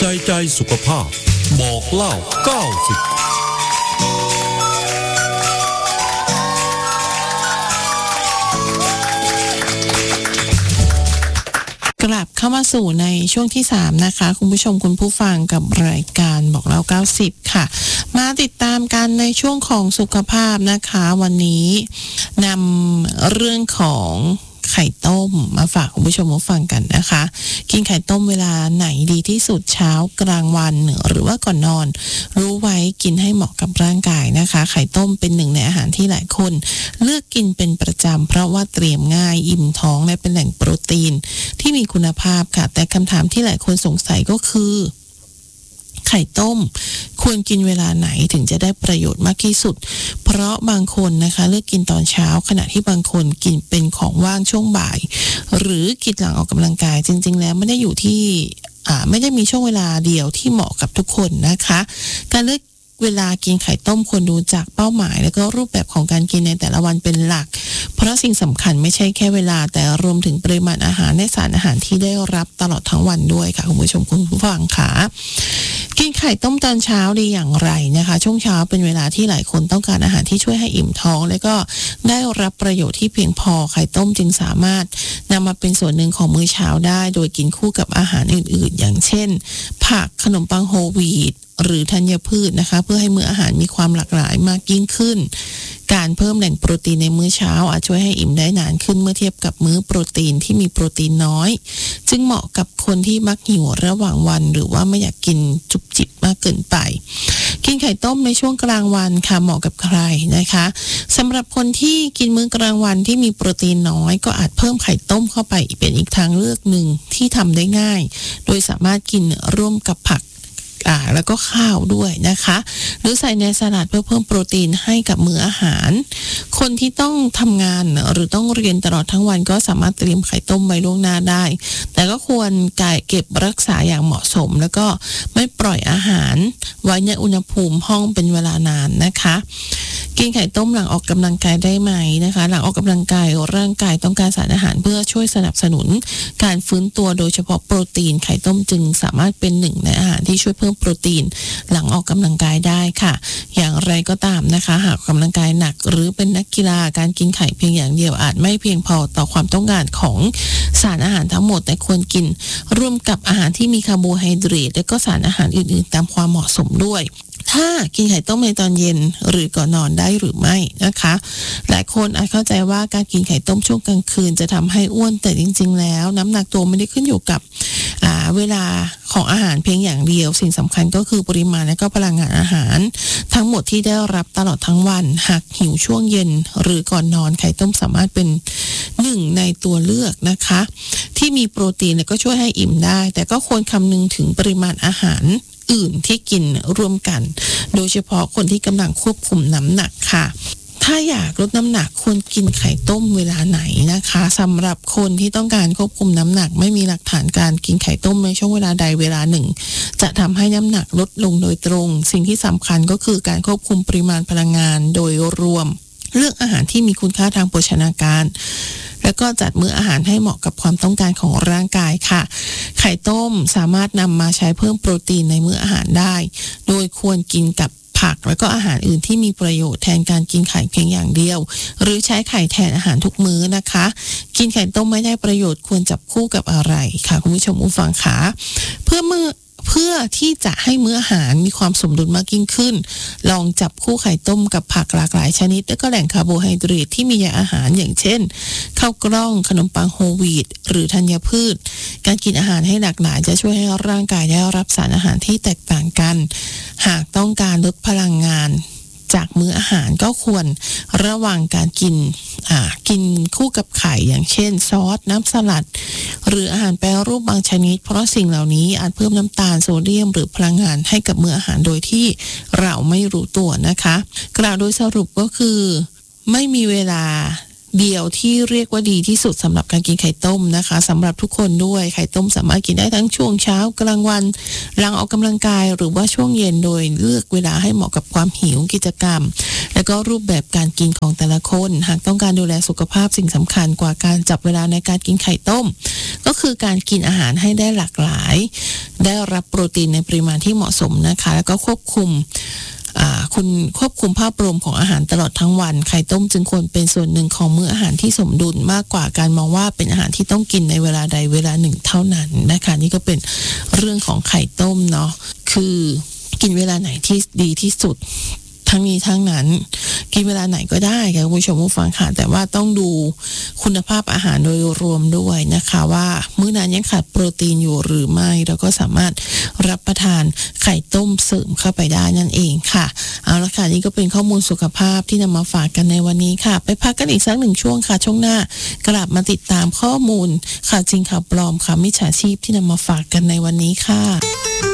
ใส่ใจสุขภาพบอกเล่า90 กลับเข้ามาสู่ในช่วงที่3นะคะคุณผู้ชมคุณผู้ฟังกับรายการบอกเล่า90ค่ะมาติดตามกันในช่วงของสุขภาพนะคะวันนี้นำเรื่องของไข่ต้มมาฝากคุณผู้ชมผู้ฟังกันนะคะกินไข่ต้มเวลาไหนดีที่สุดเช้ากลางวันหรือว่าก่อนนอนรู้ไว้กินให้เหมาะกับร่างกายนะคะไข่ต้มเป็นหนึ่งในอาหารที่หลายคนเลือกกินเป็นประจำเพราะว่าเตรียมง่ายอิ่มท้องและเป็นแหล่งโปรตีนที่มีคุณภาพค่ะแต่คำถามที่หลายคนสงสัยก็คือไข่ต้มควรกินเวลาไหนถึงจะได้ประโยชน์มากที่สุดเพราะบางคนนะคะเลือกกินตอนเช้าขณะที่บางคนกินเป็นของว่างช่วงบ่ายหรือกินหลังออกกำลังกายจริงๆแล้วไม่ได้อยู่ที่ไม่ได้มีช่วงเวลาเดียวที่เหมาะกับทุกคนนะคะการเลือกเวลากินไข่ต้มควรดูจากเป้าหมายแล้วก็รูปแบบของการกินในแต่ละวันเป็นหลักเพราะสิ่งสำคัญไม่ใช่แค่เวลาแต่รวมถึงปริมาณอาหารและสารอาหารที่ได้รับตลอดทั้งวันด้วยค่ะคุณผู้ชมคุณผู้ฟังค่ะกินไข่ต้มตอนเช้าดีอย่างไรนะคะช่วงเช้าเป็นเวลาที่หลายคนต้องการอาหารที่ช่วยให้อิ่มท้องและก็ได้รับประโยชน์ที่เพียงพอไข่ต้มจึงสามารถนำมาเป็นส่วนหนึ่งของมื้อเช้าได้โดยกินคู่กับอาหารอื่นๆอย่างเช่นผักขนมปังโฮลวีตหรือธัญพืชนะคะเพื่อให้มื้ออาหารมีความหลากหลายมากยิ่งขึ้นการเพิ่มแหล่งโปรตีนในมื้อเช้าอาจช่วยให้อิ่มได้นานขึ้นเมื่อเทียบกับมื้อโปรตีนที่มีโปรตีนน้อยจึงเหมาะกับคนที่มักหิวระหว่างวันหรือว่าไม่อยากกินจุบจิบมากเกินไปกินไข่ต้มในช่วงกลางวันค่ะเหมาะกับใครนะคะสำหรับคนที่กินมื้อกลางวันที่มีโปรตีนน้อยก็อาจเพิ่มไข่ต้มเข้าไปเป็นอีกทางเลือกหนึ่งที่ทำได้ง่ายโดยสามารถกินร่วมกับผักแล้วก็ข้าวด้วยนะคะหรือใส่ในสลัดเพื่อเพิ่มโปรตีนให้กับมื้ออาหารคนที่ต้องทำงานหรือต้องเรียนตลอดทั้งวันก็สามารถเตรียมไข่ต้มไว้ล่วงหน้าได้แต่ก็ควรเก็บรักษาอย่างเหมาะสมแล้วก็ไม่ปล่อยอาหารไว้ในอุณหภูมิห้องเป็นเวลานานนะคะกินไข่ต้มหลังออกกำลังกายได้ไหมนะคะหลังออกกำลังกายร่างกายต้องการสารอาหารเพื่อช่วยสนับสนุนการฟื้นตัวโดยเฉพาะโปรตีนไข่ต้มจึงสามารถเป็นหนึ่งในอาหารที่ช่วยเพิ่มโปรตีนหลังออกกำลังกายได้ค่ะอย่างไรก็ตามนะคะหากกำลังกายหนักหรือเป็นนักกีฬาการกินไข่เพียงอย่างเดียวอาจไม่เพียงพอต่อความต้องการของสารอาหารทั้งหมดแต่ควรกินร่วมกับอาหารที่มีคาร์โบไฮเดรตและก็สารอาหารอื่นๆตามความเหมาะสมด้วยถ้ากินไข่ต้มในตอนเย็นหรือก่อนนอนได้หรือไม่นะคะหลายคนอาจเข้าใจว่าการกินไข่ต้มช่วงกลางคืนจะทำให้อ้วนแต่จริงๆแล้วน้ำหนักตัวไม่ได้ขึ้นอยู่กับเวลาของอาหารเพียงอย่างเดียวสิ่งสำคัญก็คือปริมาณและก็พลังงานอาหารทั้งหมดที่ได้รับตลอดทั้งวันหากหิวช่วงเย็นหรือก่อนนอนไข่ต้มสามารถเป็นหนึ่งในตัวเลือกนะคะที่มีโปรตีนและก็ช่วยให้อิ่มได้แต่ก็ควรคำนึงถึงปริมาณอาหารอื่นที่กินร่วมกันโดยเฉพาะคนที่กำลังควบคุมน้ำหนักค่ะถ้าอยากลดน้ำหนักควรกินไข่ต้มเวลาไหนนะคะสำหรับคนที่ต้องการควบคุมน้ำหนักไม่มีหลักฐานการกินไข่ต้มในช่วงเวลาใดเวลาหนึ่งจะทำให้น้ำหนักลดลงโดยตรงสิ่งที่สำคัญก็คือการควบคุมปริมาณพลังงานโดยรวมเลือกอาหารที่มีคุณค่าทางโภชนาการแล้วก็จัดมื้ออาหารให้เหมาะกับความต้องการของร่างกายค่ะไข่ต้มสามารถนำมาใช้เพิ่มโปรตีนในมื้ออาหารได้โดยควรกินกับผักแล้วก็อาหารอื่นที่มีประโยชน์แทนการกินไข่เพียงอย่างเดียวหรือใช้ไข่แทนอาหารทุกมื้อนะคะกินไข่ต้มไม่ได้ประโยชน์ควรจับคู่กับอะไรค่ะคุณผู้ชมผู้ฟังค่ะเพื่อที่จะให้มื้ออาหารมีความสมดุลมากยิ่งขึ้นลองจับคู่ไข่ต้มกับผักหลากหลายชนิดและก็แหล่งคาร์โบไฮเดรตที่มีในอาหารอย่างเช่นข้าวกล้องขนมปังโฮลวีตหรือธัญพืชการกินอาหารให้หลากหลายจะช่วยให้ร่างกายได้รับสารอาหารที่แตกต่างกันหากต้องการลดพลังงานจากมื้ออาหารก็ควรระวังการกินคู่กับไข่อย่างเช่นซอสน้ำสลัดหรืออาหารแปรรูปบางชนิดเพราะสิ่งเหล่านี้อาจเพิ่มน้ำตาลโซเดียมหรือพลังงานให้กับมื้ออาหารโดยที่เราไม่รู้ตัวนะคะกล่าวโดยสรุปก็คือไม่มีเวลาเดียวที่เรียกว่าดีที่สุดสำหรับการกินไข่ต้มนะคะสำหรับทุกคนด้วยไข่ต้มสามารถกินได้ทั้งช่วงเช้ากลางวันหลังออกกำลังกายหรือว่าช่วงเย็นโดยเลือกเวลาให้เหมาะกับความหิวกิจกรรมแล้วก็รูปแบบการกินของแต่ละคนหากต้องการดูแลสุขภาพสิ่งสำคัญกว่าการจับเวลาในการกินไข่ต้มก็คือการกินอาหารให้ได้หลากหลายได้รับโปรตีนในปริมาณที่เหมาะสมนะคะแล้วก็ควบคุมภาพรวมของอาหารตลอดทั้งวันไข่ต้มจึงควรเป็นส่วนหนึ่งของมื้ออาหารที่สมดุลมากกว่าการมองว่าเป็นอาหารที่ต้องกินในเวลาใดเวลาหนึ่งเท่านั้นนะคะนี่ก็เป็นเรื่องของไข่ต้มเนาะคือกินเวลาไหนที่ดีที่สุดทั้งนี้ทั้งนั้นกินเวลาไหนก็ได้ค่ะคุณผู้ชมผู้ฟังค่ะแต่ว่าต้องดูคุณภาพอาหารโดยรวมด้วยนะคะว่ามื้อนั้นยังขาดโปรตีนอยู่หรือไม่แล้วก็สามารถรับประทานไข่ต้มเสริมเข้าไปได้นั่นเองค่ะเอาละค่ะนี่ก็เป็นข้อมูลสุขภาพที่นำมาฝากกันในวันนี้ค่ะไปพักกันอีกสักหนึ่งช่วงค่ะช่วงหน้ากลับมาติดตามข้อมูลข่าวจริงข่าวปลอมค่ะมิจฉาชีพที่นำมาฝากกันในวันนี้ค่ะ